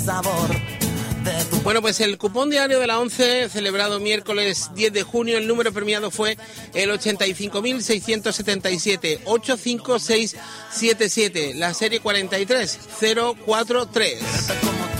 Bueno, pues el cupón diario de la 11, celebrado miércoles 10 de junio, el número premiado fue el 85.677, 85677, la serie 43043.